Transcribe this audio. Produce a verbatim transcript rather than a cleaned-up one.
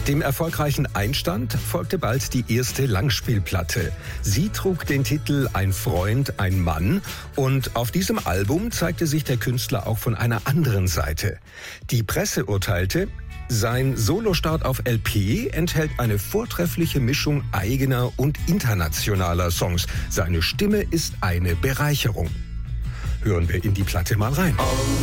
Dem erfolgreichen Einstand folgte bald die erste Langspielplatte. Sie trug den Titel Ein Freund, ein Mann und auf diesem Album zeigte sich der Künstler auch von einer anderen Seite. Die Presse urteilte, sein Solostart auf L P enthält eine vortreffliche Mischung eigener und internationaler Songs. Seine Stimme ist eine Bereicherung. Hören wir in die Platte mal rein.